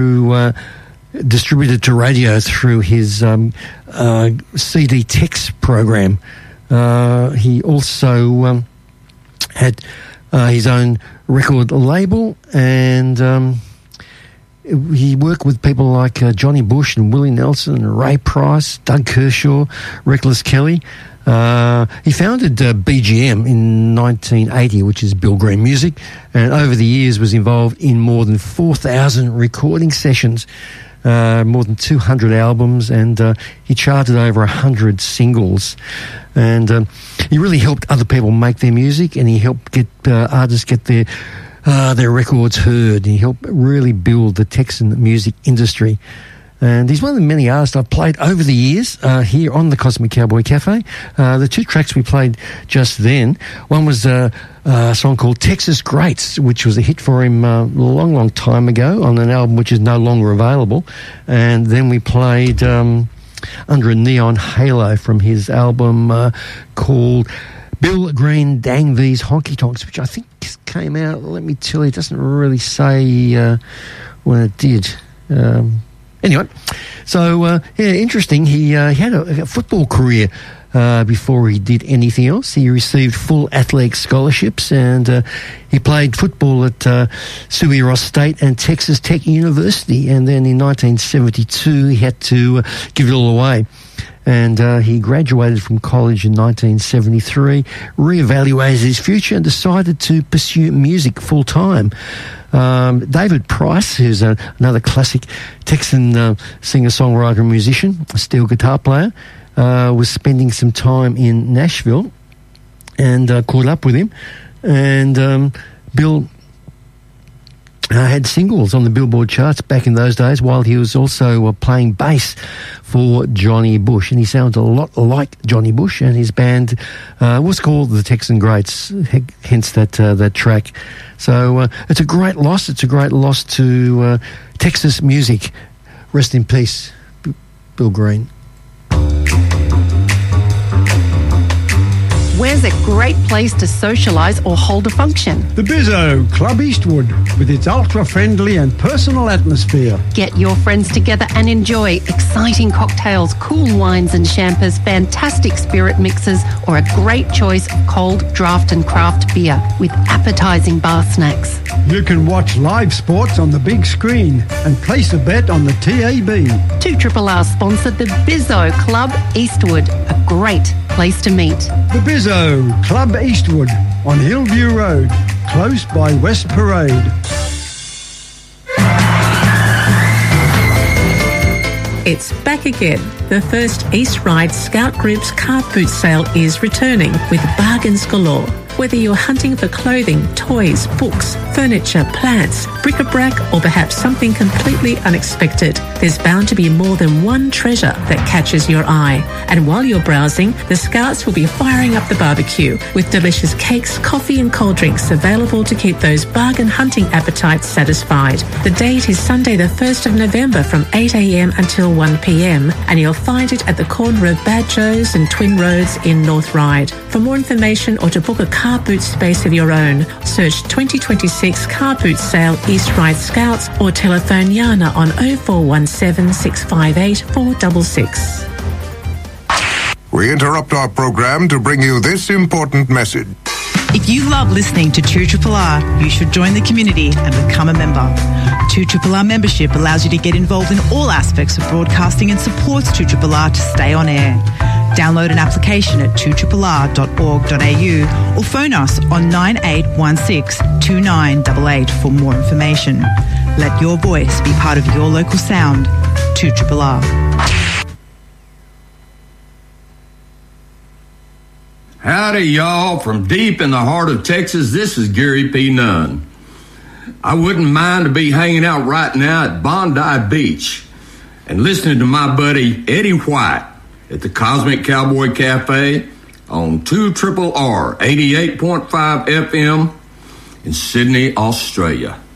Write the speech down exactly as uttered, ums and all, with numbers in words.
who uh, distributed to radio through his um, uh, C D Tex program. Uh, he also um, had uh, his own record label, and um, he worked with people like uh, Johnny Bush and Willie Nelson and Ray Price, Doug Kershaw, Reckless Kelly. Uh, he founded uh, B G M in nineteen eighty, which is Bill Green Music, and over the years was involved in more than four thousand recording sessions, uh, more than two hundred albums, and uh, he charted over one hundred singles. And um, he really helped other people make their music, and he helped get uh, artists get their uh, their records heard. He helped really build the Texan music industry. And he's one of the many artists I've played over the years uh, here on the Cosmic Cowboy Cafe. Uh, the two tracks we played just then, one was uh, a song called Texas Greats, which was a hit for him uh, a long, long time ago on an album which is no longer available. And then we played um, Under a Neon Halo from his album uh, called Bill Green Dang These Honky Tonks, which I think came out, let me tell you, it doesn't really say uh, when it did. Um Anyway, so, uh, yeah, interesting. He, uh, he had a, a football career uh, before he did anything else. He received full athletic scholarships, and uh, he played football at uh, Suey Ross State and Texas Tech University. And then in nineteen seventy-two, he had to uh, give it all away. And uh, he graduated from college in nineteen seventy-three, reevaluated his future, and decided to pursue music full-time. Um, David Price, who's a, another classic Texan uh, singer-songwriter and musician, a steel guitar player, uh, was spending some time in Nashville and uh, caught up with him. And um, Bill uh, had singles on the Billboard charts back in those days, while he was also uh, playing bass for Johnny Bush. And he sounds a lot like Johnny Bush, and his band uh, was called the Texan Greats, hence that uh, that track. So uh, it's a great loss. It's a great loss to uh, Texas music. Rest in peace, B- Bill Green. Where's a great place to socialise or hold a function? The Bizzo, Club Eastwood, with its ultra-friendly and personal atmosphere. Get your friends together and enjoy exciting cocktails, cool wines and champers, fantastic spirit mixes, or a great choice of cold draft and craft beer with appetising bar snacks. You can watch live sports on the big screen and place a bet on the T A B. two R R R sponsored the Bizzo Club Eastwood, a great place to meet. The Bizzo, Club Eastwood, on Hillview Road, close by West Parade. It's back again. The first East Ride Scout Group's car boot sale is returning with bargains galore. Whether you're hunting for clothing, toys, books, furniture, plants, bric-a-brac, or perhaps something completely unexpected, there's bound to be more than one treasure that catches your eye. And while you're browsing, the Scouts will be firing up the barbecue with delicious cakes, coffee and cold drinks available to keep those bargain hunting appetites satisfied. The date is Sunday the first of November from eight a.m. until one p.m. and you'll find it at the corner of Bad Joe's and Twin Roads in North Ryde. For more information or to book a car boot space of your own, search twenty twenty-six Car Boot Sale East Ride Scouts or telephone Yana on oh four one seven, six five eight, four six six. We interrupt our program to bring you this important message. If you love listening to two R R R, you should join the community and become a member. two R R R membership allows you to get involved in all aspects of broadcasting and supports two R R R to stay on air. Download an application at two R R R dot org dot a u or phone us on nine eight one six, two nine eight eight for more information. Let your voice be part of your local sound. two R R R. Howdy, y'all. From deep in the heart of Texas, this is Gary P. Nunn. I wouldn't mind to be hanging out right now at Bondi Beach and listening to my buddy Eddie White at the Cosmic Cowboy Cafe on two R R R eighty-eight point five F M in Sydney, Australia.